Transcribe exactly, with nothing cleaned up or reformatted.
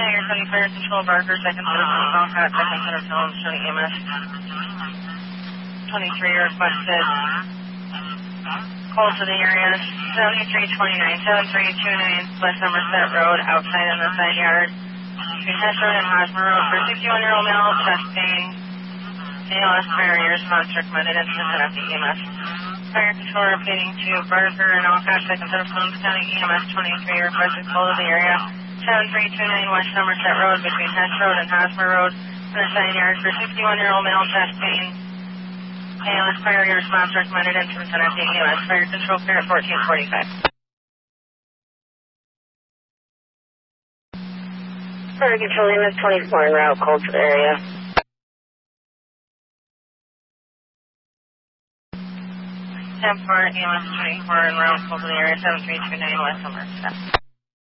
Tiger County Fire Control Barker, second center phone, Bobcat, second center phone, County E M S. twenty-three requested. Call to the area, seventy-three twenty-nine, seven three two nine, West Somerset Road, outside in the side yard. Between Hess Road and Hosmer Road for sixty-one-year-old male, chest pain, A L S barriers, not recommended, incident at the E M S. Fire Control repeating to Barker and Alcott, second center phone, County E M S twenty-three, requested call to the area, seven three two nine West Somerset Road, between Hess Road and Hosmer Road, in the side yard for sixty-one-year-old male, chest pain, A L S priority response recommended, incident at the E M S. Fire Control clear at fourteen forty-five. Fire Control E M S twenty-four en route, call to the area. ten four E M S twenty-four en route, call to the area, seven three two nine West Somerset.